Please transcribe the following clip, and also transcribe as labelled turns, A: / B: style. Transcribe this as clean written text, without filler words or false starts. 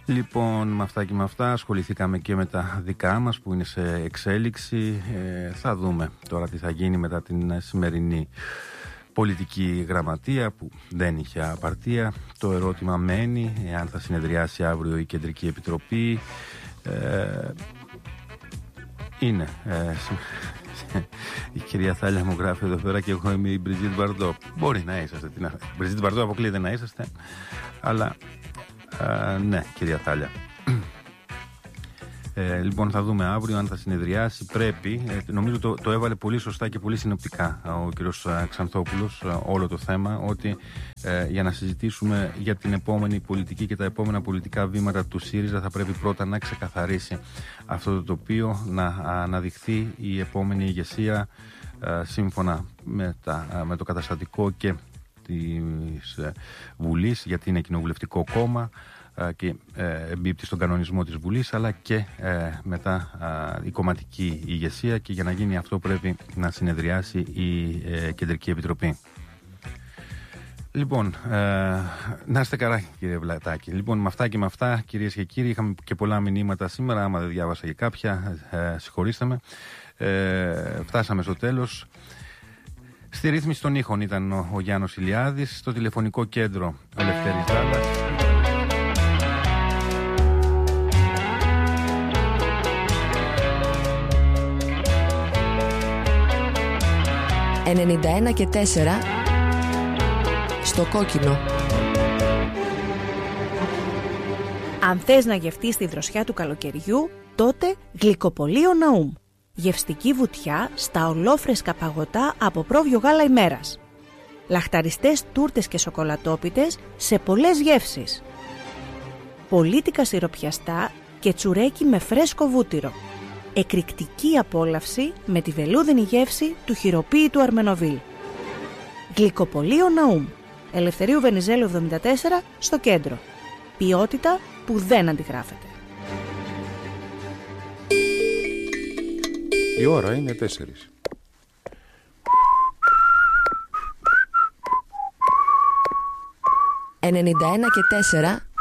A: Λοιπόν, με αυτά και με αυτά ασχοληθήκαμε και με τα δικά μας που είναι σε εξέλιξη. Θα δούμε τώρα τι θα γίνει μετά την σημερινή πολιτική γραμματεία που δεν είχε απαρτία. Το ερώτημα μένει εάν θα συνεδριάσει αύριο η Κεντρική Επιτροπή. Είναι η κυρία Θάλια μου γράφει εδώ πέρα και εγώ είμαι η Μπριζίτ Μπαρντό. Μπορεί να είσαστε. Μπριζίτ Μπαρντό αποκλείεται να είσαστε, αλλά ναι, κυρία Θάλια. Λοιπόν, θα δούμε αύριο αν θα συνεδριάσει. Πρέπει, νομίζω το έβαλε πολύ σωστά και πολύ συνοπτικά ο κύριος Ξανθόπουλος όλο το θέμα, ότι για να συζητήσουμε για την επόμενη πολιτική και τα επόμενα πολιτικά βήματα του ΣΥΡΙΖΑ θα πρέπει πρώτα να ξεκαθαρίσει αυτό το τοπίο, να αναδειχθεί η επόμενη ηγεσία σύμφωνα με το καταστατικό και της Βουλής, γιατί είναι κοινοβουλευτικό κόμμα και εμπίπτει στον κανονισμό της Βουλής, αλλά και μετά η κομματική ηγεσία, και για να γίνει αυτό πρέπει να συνεδριάσει η Κεντρική Επιτροπή. Λοιπόν, να είστε καλά κύριε Βλατάκη. Λοιπόν, με αυτά και με αυτά, κυρίες και κύριοι, είχαμε και πολλά μηνύματα σήμερα. Άμα δεν διάβασα για κάποια, συγχωρήστε με. Φτάσαμε στο τέλος. Στη ρύθμιση των ήχων ήταν ο Γιάννος Ηλιάδης, στο τηλεφωνικό κέντρο ο Λευτέρης Δάλλας.
B: «91 και 4» στο κόκκινο.
C: Αν θες να γευτείς τη δροσιά του καλοκαιριού, τότε Γλυκοπωλείο Ναούμ. Γευστική βουτιά στα ολόφρεσκα παγωτά από πρόβιο γάλα ημέρας. Λαχταριστές τούρτες και σοκολατόπιτες σε πολλές γεύσεις. Πολίτικα σιροπιαστά και τσουρέκι με φρέσκο βούτυρο. Εκρηκτική απόλαυση με τη βελούδινη γεύση του χειροποίητου Αρμενοβίλ. Γλυκοπωλείο Ναούμ. Ελευθερίου Βενιζέλου 74 στο κέντρο. Ποιότητα που δεν αντιγράφεται.
D: Η ώρα είναι 4.
B: «91 και 4»